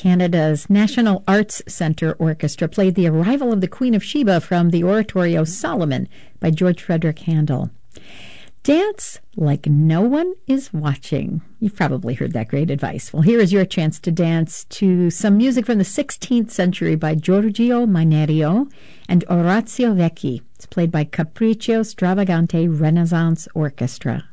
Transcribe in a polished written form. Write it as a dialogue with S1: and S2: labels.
S1: Canada's National Arts Centre Orchestra played The Arrival of the Queen of Sheba from the oratorio Solomon by George Frederick Handel. Dance like no one is watching. You've probably heard that great advice. Well, here is your chance to dance to some music from the 16th century by Giorgio Mainerio and Orazio Vecchi. It's played by Capriccio Stravagante Renaissance Orchestra.